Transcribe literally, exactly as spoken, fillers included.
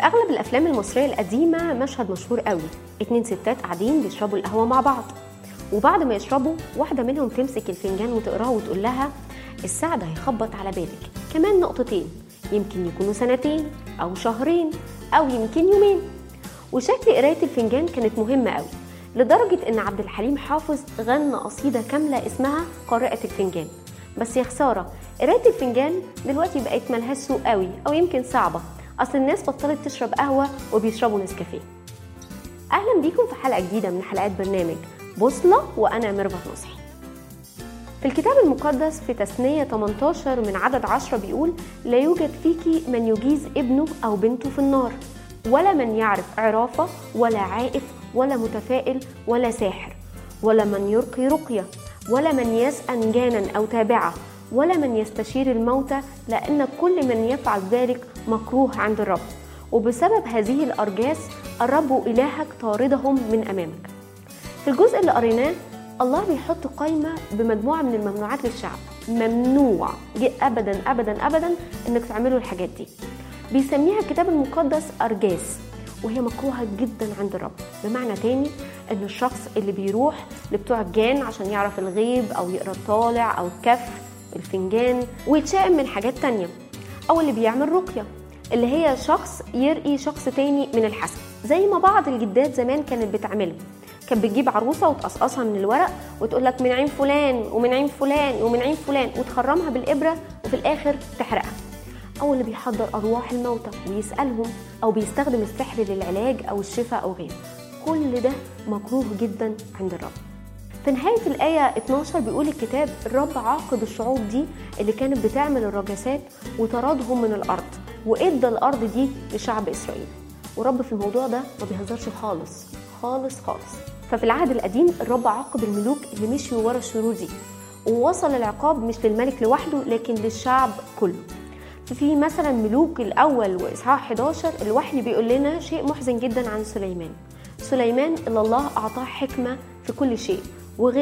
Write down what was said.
اغلب الافلام المصريه القديمه مشهد مشهور قوي، اتنين ستات قاعدين بيشربوا القهوه مع بعض، وبعد ما يشربوا واحده منهم تمسك الفنجان وتقراه وتقول لها السعد هيخبط على بالك كمان نقطتين، يمكن يكونوا سنتين او شهرين او يمكن يومين. وشكل قرايه الفنجان كانت مهمه قوي، لدرجه ان عبد الحليم حافظ غنى قصيده كامله اسمها قارئة الفنجان. بس يا خساره، قرايه الفنجان دلوقتي بقت ملهاش سوق قوي او يمكن صعبه، اصل الناس بطلت تشرب قهوه وبيشربوا نسكافيه. اهلا بيكم في حلقه جديده من حلقات برنامج بوصله، وانا ميرفت نصحي. في الكتاب المقدس في تثنية ثمانية عشر من عدد عشرة بيقول: لا يوجد فيكي من يجيز ابنه أو بنته في النار، ولا من يعرف عرافة ولا عائف ولا متفائل ولا ساحر، ولا من يرقي رقية، ولا من يسأن جانا أو تابعة، ولا من يستشير الموتى، لأن كل من يفعل ذلك مكروه عند الرب، وبسبب هذه الأرجاس الرب إلهك طاردهم من أمامك. في الجزء اللي قريناه الله بيحط قائمة بمجموعة من الممنوعات للشعب، ممنوع أبدا أبدا أبدا إنك تعملوا الحاجات دي. بيسميها الكتاب المقدس أرجاس، وهي مكروهة جدا عند الرب. بمعنى تاني إن الشخص اللي بيروح لبتوع الجان عشان يعرف الغيب أو يقرأ الطالع أو الكف الفنجان ويتشائم من حاجات تانية، أو اللي بيعمل رقية اللي هي شخص يرقي شخص تاني من الحسد، زي ما بعض الجدات زمان كانت بتعمله. كانت بتجيب عروسه وتقصقصها من الورق وتقول لك من عين فلان ومن عين فلان ومن عين فلان، وتخرمها بالابره وفي الاخر تحرقها. او اللي بيحضر ارواح الموتى ويسالهم، او بيستخدم السحر للعلاج او الشفاء او غيره. كل ده مكروه جدا عند الرب. في نهايه الايه اتناشر بيقول الكتاب: الرب عاقب الشعوب دي اللي كانت بتعمل الرجاسات وطردهم من الارض، وادى الارض دي لشعب اسرائيل. ورب في الموضوع ده ما بيهزرش خالص خالص خالص. ففي العهد القديم الرب عاقب الملوك اللي مشيوا ورا الشرور دي، ووصل العقاب مش للملك لوحده لكن للشعب كله. في مثلا ملوك الاول واصحاح حداشر الوحي بيقول لنا شيء محزن جدا عن سليمان. سليمان اللي الله اعطاه حكمه في كل شيء، وغير